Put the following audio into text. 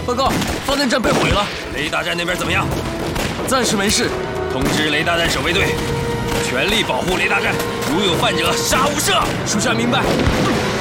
报告，发电站被毁了， 雷达站那边怎么样？ 暂时没事。 通知雷达站守卫队，全力保护雷达站，如有犯者，杀无赦。 属下明白。